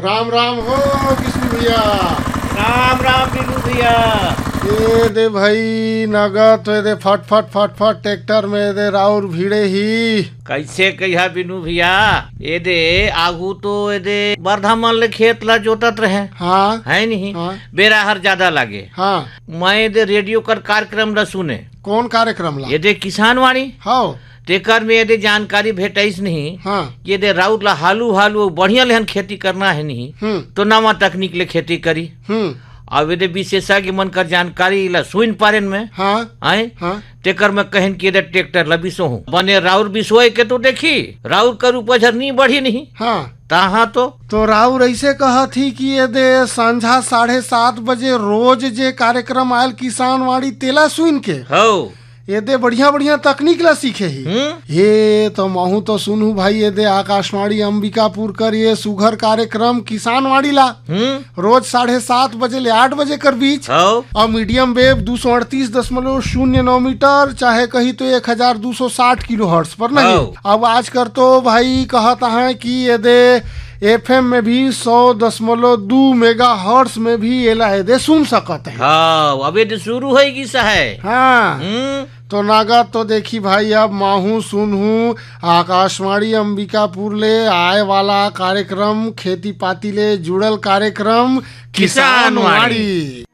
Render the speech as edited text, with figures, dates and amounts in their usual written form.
राम राम हो किशनु भैया। राम राम बिनू भैया। ये दे भाई नगद तो दे फट फट फट फट ट्रैक्टर में दे राउर भीड़े ही कैसे कहिया बिनू भैया, ये दे आगू तो ये दे बरधामन ले खेत ला जोतत रहे। हाँ है नहीं हाँ बेरा हर ज्यादा लागे। हाँ मैं दे रेडियो कर कार्यक्रम ला सुने। कौन कार्यक्रम ला? ये दे किसान वाणी हाँ तेकर में यदि जानकारी भेटाइस नहीं। हाँ ये दे राउत ला हालू हालू बढ़िया लेहन खेती करना है नहीं तो नवा तकनीक ले खेती करी। अब यदि विशेषज्ञ मन कर जानकारी ला सुन पारेन में हाँ आए हाँ तेकर में कहन कि ट्रैक्टर ला बिसो हूँ बने राउर बिसोए के तो देखी राउर कर उपज नहीं बढ़ी नहीं। हाँ तहाँ तो राउर ऐसे कहा थी कि ये दे संझा 7:30 बजे रोज जे कार्यक्रम आयल किसान वाणी तेला सुन के हो ये दे बढ़िया बढ़िया तकनीक ला सीखे ही। ये तो महू तो सुनू भाई ये दे आकाशवाणी अंबिकापुर कर ये सुघर कार्यक्रम किसान वाणी ला रोज 7:30 बजे ले 8 बजे कर बीच और मीडियम वेव 238.09 मीटर चाहे कही तो 1260 किलो हर्ट्ज पर नहीं। अब आज कर तो भाई कहता है कि ये दे FM में भी 100.2 मेगा हर्ट्ज में भी ये ला दे सुन सकते हैं। हाँ अब ये शुरू होगी सा है। हाँ तो नागा तो देखी भाई अब माहू सुनहू आकाशवाणी अंबिकापुर ले आए वाला कार्यक्रम खेती पाती ले जुड़ल कार्यक्रम किसान वाणी।